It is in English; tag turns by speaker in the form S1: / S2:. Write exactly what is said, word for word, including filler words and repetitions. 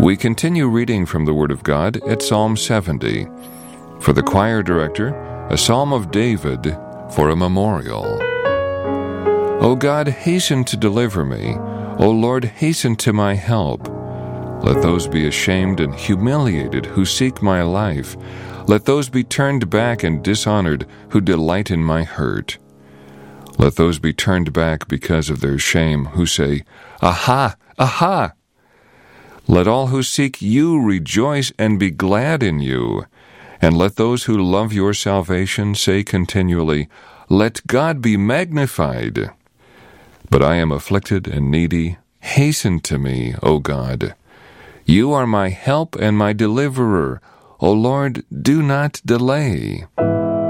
S1: We continue reading from the Word of God at Psalm seventy. For the choir director, a psalm of David for a memorial. O God, hasten to deliver me. O Lord, hasten to my help. Let those be ashamed and humiliated who seek my life. Let those be turned back and dishonored who delight in my hurt. Let those be turned back because of their shame who say, Aha! Aha! Let all who seek you rejoice and be glad in you. And let those who love your salvation say continually, Let God be magnified. But I am afflicted and needy. Hasten to me, O God. You are my help and my deliverer. O Lord, do not delay.